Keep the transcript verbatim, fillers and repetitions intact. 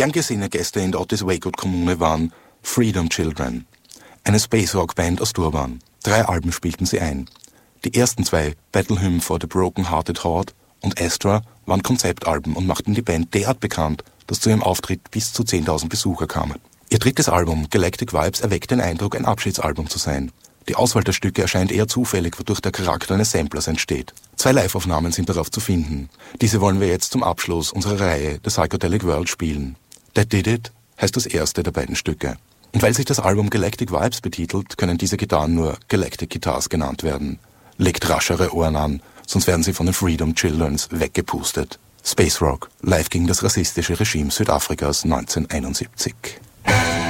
Gern gesehene Gäste in der Otis Waygood-Kommune waren Freedom Children, eine Space-Rock-Band aus Durban. Drei Alben spielten sie ein. Die ersten zwei, Battle Hymn for the Broken Hearted Horde und Astra, waren Konzeptalben und machten die Band derart bekannt, dass zu ihrem Auftritt bis zu zehntausend Besucher kamen. Ihr drittes Album, Galactic Vibes, erweckt den Eindruck, ein Abschiedsalbum zu sein. Die Auswahl der Stücke erscheint eher zufällig, wodurch der Charakter eines Samplers entsteht. Zwei Live-Aufnahmen sind darauf zu finden. Diese wollen wir jetzt zum Abschluss unserer Reihe The Psychedelic World spielen. That Did It heißt das erste der beiden Stücke. Und weil sich das Album Galactic Vibes betitelt, können diese Gitarren nur Galactic Guitars genannt werden. Legt raschere Ohren an, sonst werden sie von den Freedom Childrens weggepustet. Space Rock, live gegen das rassistische Regime Südafrikas neunzehnhunderteinundsiebzig.